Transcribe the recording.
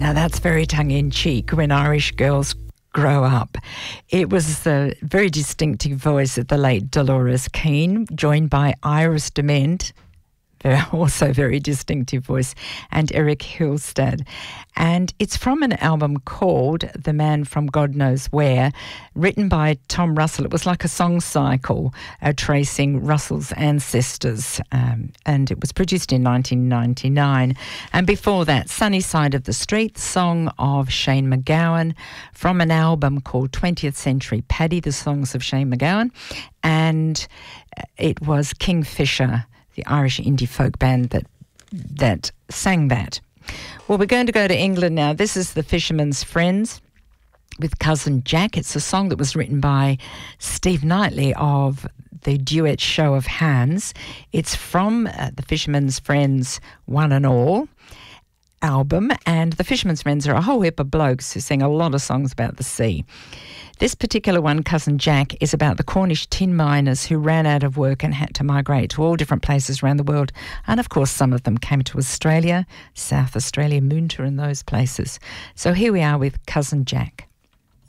Now that's very tongue-in-cheek when Irish girls grow up. It was the very distinctive voice of the late Dolores Keane, joined by Iris Dement, also very distinctive voice, and Eric Hilstad. And it's from an album called The Man from God Knows Where, written by Tom Russell. It was like a song cycle tracing Russell's ancestors, and it was produced in 1999. And before that, Sunny Side of the Street, song of Shane MacGowan, from an album called 20th Century Paddy, the songs of Shane MacGowan. And it was Kingfisher, the Irish indie folk band that sang that. Well, we're going to go to England now. This is the Fisherman's Friends with Cousin Jack. It's a song that was written by Steve Knightley of the duet Show of Hands. It's from the Fisherman's Friends One and All album, and the Fisherman's Friends are a whole heap of blokes who sing a lot of songs about the sea. This particular one, Cousin Jack, is about the Cornish tin miners who ran out of work and had to migrate to all different places around the world. And of course, some of them came to Australia, South Australia, Moonta and those places. So here we are with Cousin Jack.